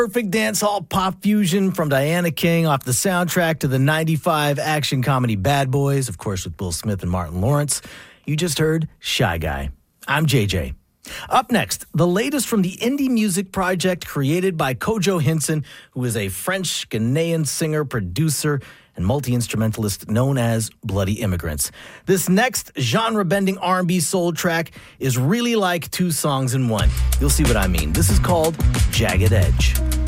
Perfect dancehall pop fusion from Diana King off the soundtrack to the 95 action comedy Bad Boys, of course, with Will Smith and Martin Lawrence. You just heard Shy Guy. I'm JJ. Up next, the latest from the indie music project created by Kojo Hinson, who is a French Ghanaian singer, producer, and multi-instrumentalist known as Bloody Immigrants. This next genre-bending R&B soul track is really like two songs in one. You'll see what I mean. This is called Jagged Edge.